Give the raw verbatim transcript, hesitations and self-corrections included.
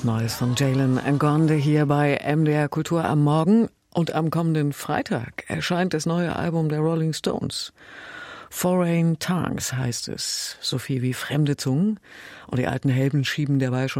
Neues von Jalen Ngonde hier bei M D R Kultur am Morgen. Und am kommenden Freitag erscheint das neue Album der Rolling Stones. Foreign Tongues heißt es, so viel wie fremde Zungen. Und die alten Helden schieben derweil schon